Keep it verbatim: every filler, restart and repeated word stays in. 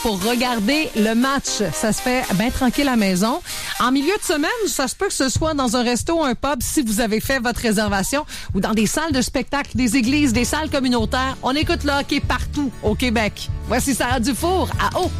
pour regarder le match. Ça se fait bien tranquille à la maison. En milieu de semaine, ça se peut que ce soit dans un resto, un pub, si vous avez fait votre réservation, ou dans des salles de spectacle, des églises, des salles communautaires. On écoute le hockey partout au Québec. Voici Sarah Dufour à Eau.